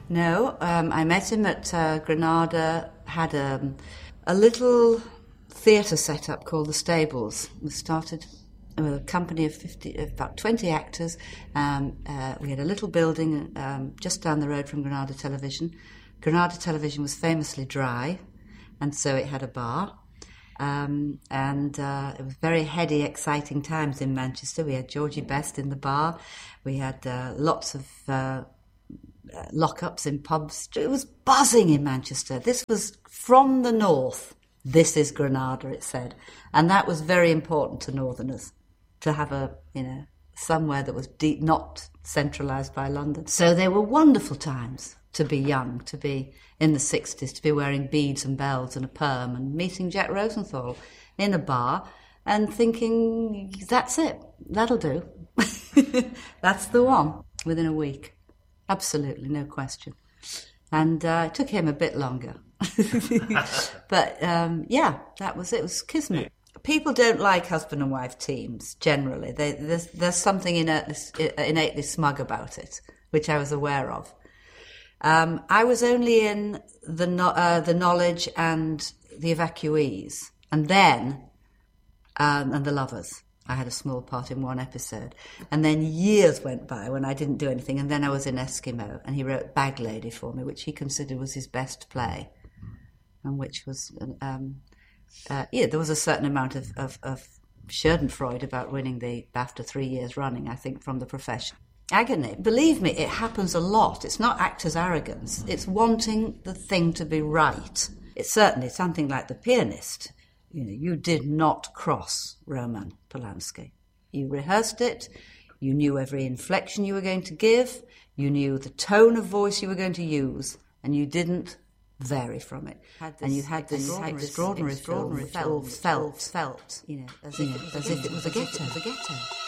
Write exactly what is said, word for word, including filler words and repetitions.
No, um, I met him at uh, Granada, had a, a little theatre set up called The Stables. We started with a company of fifty, about twenty actors. Um, uh, we had a little building um, just down the road from Granada Television. Granada Television was famously dry, and so it had a bar. Um, and uh, it was very heady, exciting times in Manchester. We had Georgie Best in the bar. We had uh, lots of... Uh, Uh, lockups in pubs. It was buzzing in Manchester. This was from the north. This is Granada, it said. And that was very important to northerners, to have a, you know, somewhere that was deep, not centralised by London. So they were wonderful times to be young, to be in the sixties, to be wearing beads and bells and a perm and meeting Jack Rosenthal in a bar and thinking, that's it, that'll do. That's the one, within a week. Absolutely, no question. And uh, it took him a bit longer. But, um, yeah, that was it. It was kismet. People don't like husband and wife teams, generally. They, there's, there's something innately, innately smug about it, which I was aware of. Um, I was only in the, no, uh, the Knowledge and the Evacuees, and then, um, and the Lovers. I had a small part in one episode. And then years went by when I didn't do anything, and then I was in Eskimo, and he wrote Bag Lady for me, which he considered was his best play, and which was, um, uh, yeah, there was a certain amount of, of, of Schadenfreude about winning the BAFTA three years running, I think, from the profession. Agony. Believe me, it happens a lot. It's not actors' arrogance. It's wanting the thing to be right. It's certainly something like The Pianist. You know, you did not cross Roman Polanski. You rehearsed it, you knew every inflection you were going to give, you knew the tone of voice you were going to use, and you didn't vary from it. And you had this extraordinary, extraordinary, extraordinary felt, felt, felt, felt, you know, as, you if, know, as if it was a ghetto. A ghetto.